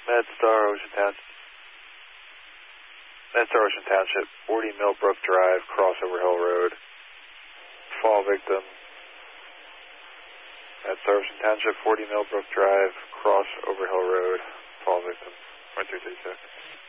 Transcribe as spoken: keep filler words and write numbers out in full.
MedStar Ocean Township. MedStar Ocean Township, forty Millbrook Drive, Crossover Hill Road. Fall victim. MedStar Ocean Township, forty Millbrook Drive, Crossover Hill Road. Fall victim. one three three six.